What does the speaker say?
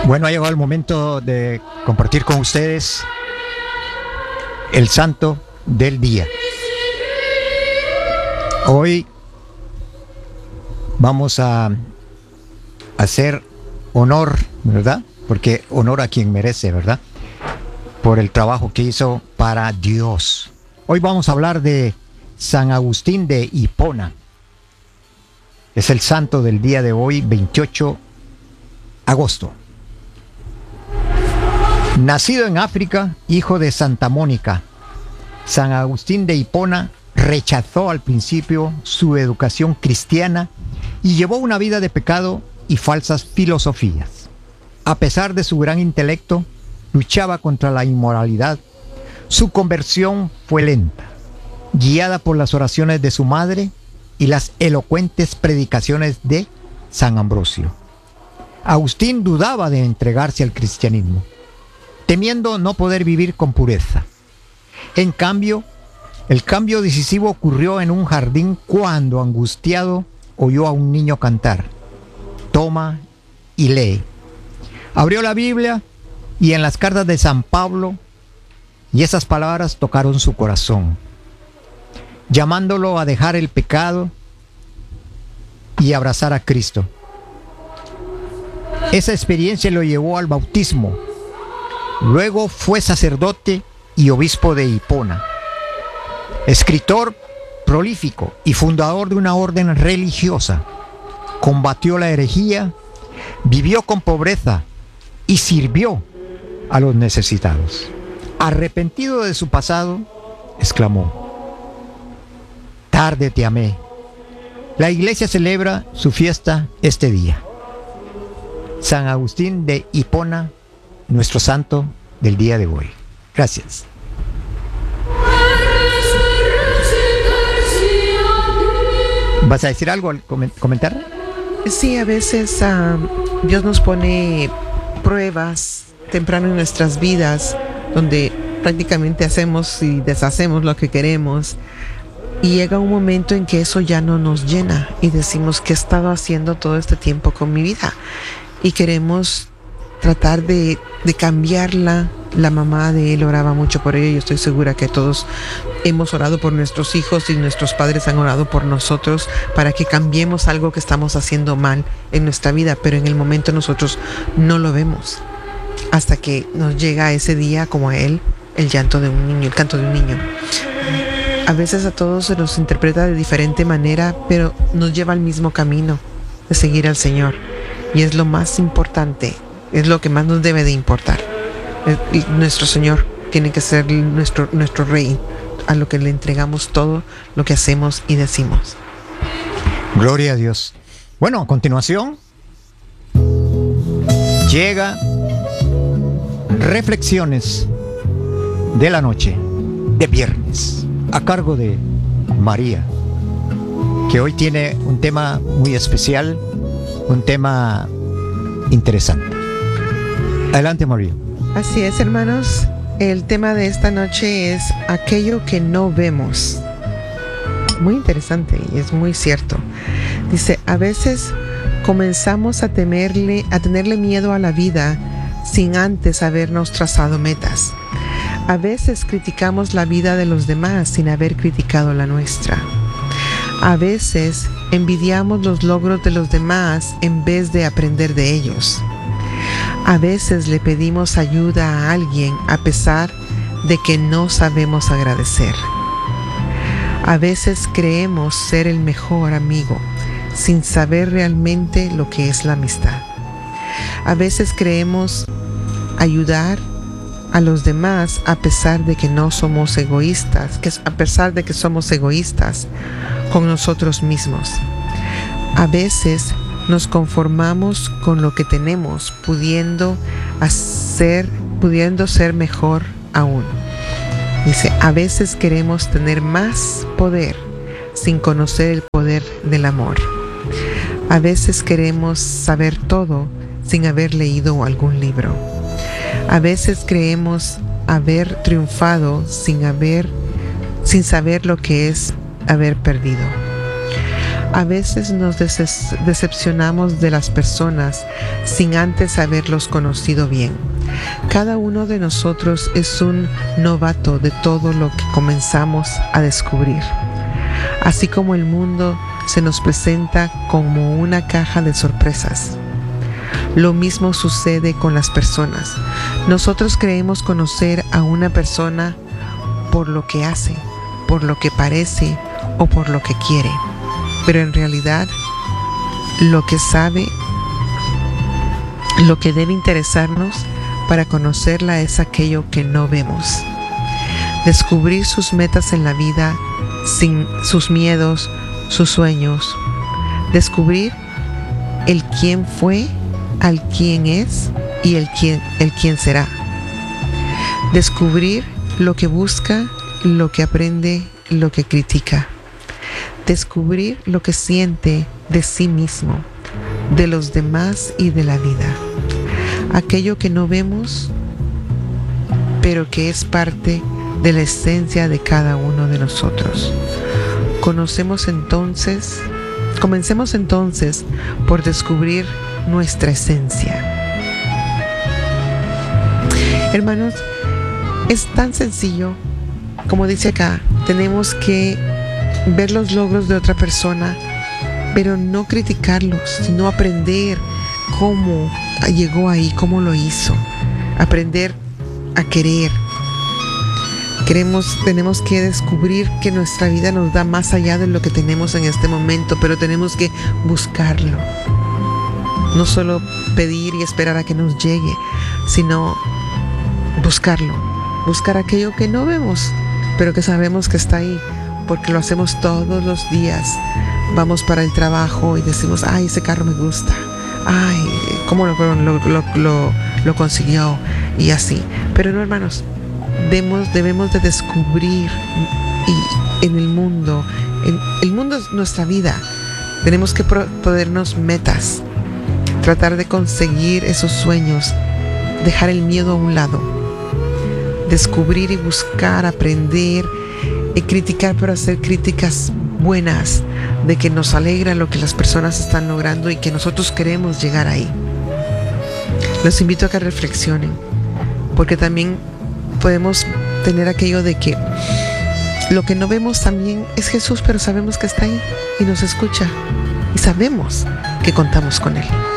Bueno, ha llegado el momento de compartir con ustedes el santo del día. Hoy vamos a hacer honor, ¿verdad? Porque honor a quien merece, ¿verdad? Por el trabajo que hizo para Dios. Hoy vamos a hablar de San Agustín de Hipona. Es el santo del día de hoy, 28 de agosto. Nacido en África, hijo de Santa Mónica, San Agustín de Hipona rechazó al principio su educación cristiana y llevó una vida de pecado y falsas filosofías. A pesar de su gran intelecto, luchaba contra la inmoralidad. Su conversión fue lenta, guiada por las oraciones de su madre y las elocuentes predicaciones de San Ambrosio. Agustín dudaba de entregarse al cristianismo, temiendo no poder vivir con pureza. En cambio, el cambio decisivo ocurrió en un jardín cuando, angustiado, oyó a un niño cantar: "Toma y lee". Abrió la Biblia y en las cartas de San Pablo, y esas palabras tocaron su corazón, llamándolo a dejar el pecado y abrazar a Cristo. Esa experiencia lo llevó al bautismo. Luego fue sacerdote y obispo de Hipona. Escritor prolífico y fundador de una orden religiosa. Combatió la herejía, vivió con pobreza y sirvió a los necesitados. Arrepentido de su pasado, exclamó: "Tarde te amé". La iglesia celebra su fiesta este día. San Agustín de Hipona, nuestro santo del día de hoy. Gracias. ¿Vas a decir algo al comentar? Sí, a veces Dios nos pone pruebas temprano en nuestras vidas, donde prácticamente hacemos y deshacemos lo que queremos, y llega un momento en que eso ya no nos llena y decimos: ¿qué he estado haciendo todo este tiempo con mi vida? Y queremos tratar de cambiarla. La mamá de él oraba mucho por ello. Yo estoy segura que todos hemos orado por nuestros hijos y nuestros padres han orado por nosotros para que cambiemos algo que estamos haciendo mal en nuestra vida, pero en el momento nosotros no lo vemos hasta que nos llega ese día, como a él, el llanto de un niño, el canto de un niño. A veces a todos se nos interpreta de diferente manera, pero nos lleva al mismo camino de seguir al Señor, y es lo más importante, es lo que más nos debe de importar. Nuestro Señor tiene que ser nuestro Rey, a lo que le entregamos todo lo que hacemos y decimos. Gloria a Dios. Bueno, a continuación llega Reflexiones de la noche de viernes, a cargo de María, que hoy tiene un tema muy especial, un tema interesante. Adelante, María. Así es, hermanos. El tema de esta noche es aquello que no vemos. Muy interesante y es muy cierto. Dice: a veces comenzamos a tenerle miedo a la vida sin antes habernos trazado metas. A veces criticamos la vida de los demás sin haber criticado la nuestra. A veces envidiamos los logros de los demás en vez de aprender de ellos. A veces le pedimos ayuda a alguien a pesar de que no sabemos agradecer. A veces creemos ser el mejor amigo sin saber realmente lo que es la amistad. A veces creemos ayudar a los demás a pesar de que no somos egoístas, a pesar de que somos egoístas con nosotros mismos. A veces nos conformamos con lo que tenemos, pudiendo ser mejor aún. Dice: a veces queremos tener más poder sin conocer el poder del amor. A veces queremos saber todo sin haber leído algún libro. A veces creemos haber triunfado sin saber lo que es haber perdido. A veces nos decepcionamos de las personas sin antes haberlos conocido bien. Cada uno de nosotros es un novato de todo lo que comenzamos a descubrir. Así como el mundo se nos presenta como una caja de sorpresas. Lo mismo sucede con las personas. Nosotros creemos conocer a una persona por lo que hace, por lo que parece o por lo que quiere. Pero en realidad, lo que sabe, lo que debe interesarnos para conocerla es aquello que no vemos. Descubrir sus metas en la vida, sin sus miedos, sus sueños. Descubrir el quién fue, al quién es y el quién será. Descubrir lo que busca, lo que aprende, lo que critica. Descubrir lo que siente de sí mismo, de los demás y de la vida. Aquello que no vemos, pero que es parte de la esencia de cada uno de nosotros. Comencemos entonces por descubrir nuestra esencia. Hermanos, es tan sencillo, como dice acá, tenemos que ver los logros de otra persona, pero no criticarlos, sino aprender cómo llegó ahí, cómo lo hizo, aprender a querer. Tenemos que descubrir que nuestra vida nos da más allá de lo que tenemos en este momento, pero tenemos que buscarlo. No solo pedir y esperar a que nos llegue, sino buscarlo. Buscar aquello que no vemos, pero que sabemos que está ahí, porque lo hacemos todos los días. Vamos para el trabajo y decimos, ay, ese carro me gusta. Ay, ¿cómo lo consiguió? Y así. Pero no, hermanos, debemos de descubrir y en el mundo es nuestra vida. Tenemos que ponernos metas, tratar de conseguir esos sueños, dejar el miedo a un lado, descubrir y buscar, aprender y criticar, pero hacer críticas buenas, de que nos alegra lo que las personas están logrando y que nosotros queremos llegar ahí. Los invito a que reflexionen, porque también podemos tener aquello de que lo que no vemos también es Jesús, pero sabemos que está ahí y nos escucha y sabemos que contamos con Él.